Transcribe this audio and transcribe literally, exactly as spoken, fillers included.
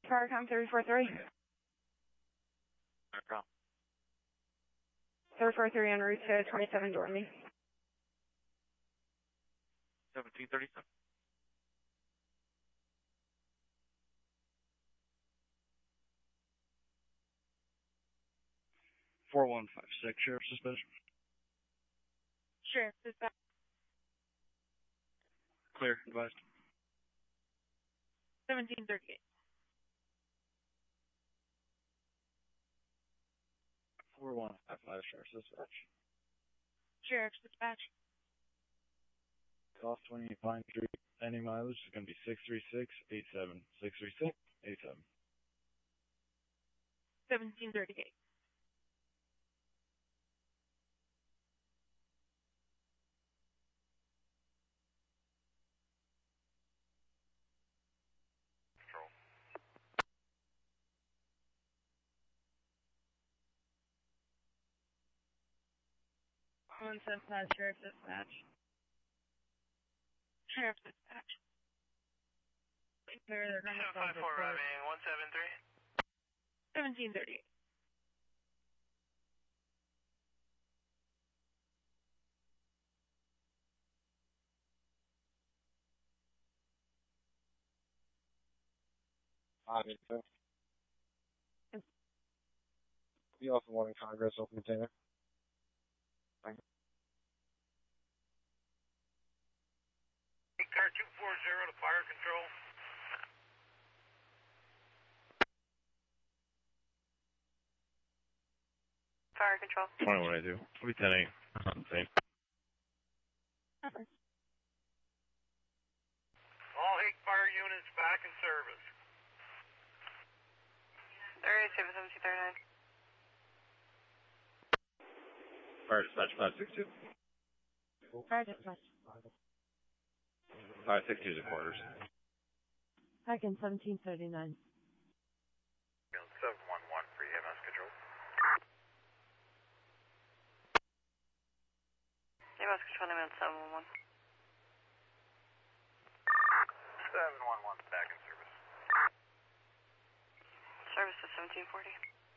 Farcom three four three. No problem. three four three en route to twenty-seven Dorothy. seventeen thirty-seven. four one five six, Sheriff Suspension. Sheriff dispatch. Clear, advised. seventeen thirty-eight. four one five five, Sheriff Dispatch. Sheriff dispatch. Off twenty Pine Street. Any mileage is going to be six three six eight seven. six three six eight seven. seventeen thirty-eight. one seven five, Sheriff dispatch. Sheriff dispatch. They're going to seven five four robbing one seven three. seventeen thirty-eight. five eight two. Be off the one in Congress, open container. Thank you. Car two four zero to fire control. Fire control. twenty-one eighty-two. Lieutenant eight. Same. All Hake fire units back in service. thirty-eight seven seventeen thirty-nine. Fire dispatch five six two. Fire dispatch. five six two is quarters. Hurricane seventeen thirty-nine. seven one one for E M S control. E M S control, name seven one one. seven one one back in service. Service is seventeen forty.